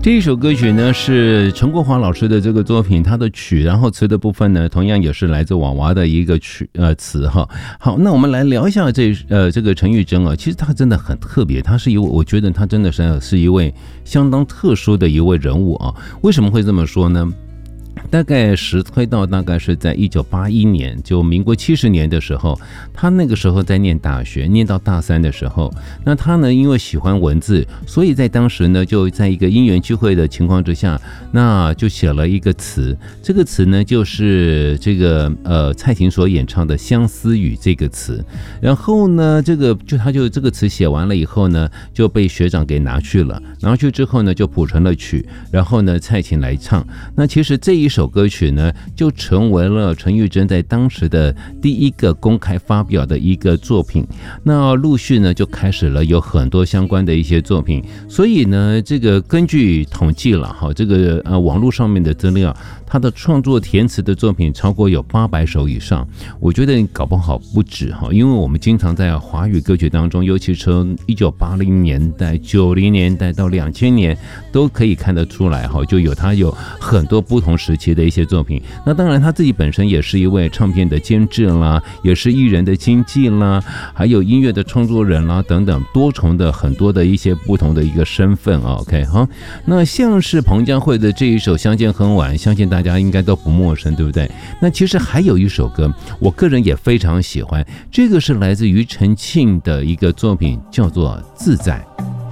这一首歌曲呢是陈国华老师的这个作品，他的曲，然后词的部分呢，同样也是来自娃娃的一个词哈。好，那我们来聊一下这个陈玉珍啊，其实他真的很特别，他是我觉得他真的是一位相当特殊的一位人物啊。为什么会这么说呢？大概实推到大概是在1981年，就民国70年的时候，他那个时候在念大学，念到大3的时候，那他呢因为喜欢文字，所以在当时呢就在一个因缘聚会的情况之下，那就写了一个词，这个词呢就是这个蔡琴所演唱的《相思雨》这个词，然后呢他就这个词写完了以后呢，就被学长给拿去了，拿去之后呢就谱成了曲，然后呢蔡琴来唱，那其实这一首歌曲呢，就成为了陈玉珍在当时的第一个公开发表的一个作品。那陆续呢，就开始了有很多相关的一些作品。所以呢，这个根据统计了哈，这个网络上面的资料，他的创作填词的作品超过有800首以上。我觉得搞不好不止哈，因为我们经常在华语歌曲当中，尤其从1980年代、90年代到2000年，都可以看得出来哈，就他有很多不同时期的一些作品。那当然他自己本身也是一位唱片的监制啦，也是艺人的经纪啦，还有音乐的创作人啦等等多重的很多的一些不同的一个身份。 OK 好，那像是彭佳慧的这一首《相见恨晚》，相信大家应该都不陌生，对不对？那其实还有一首歌我个人也非常喜欢，这个是来自于陈庆的一个作品，叫做《自在》。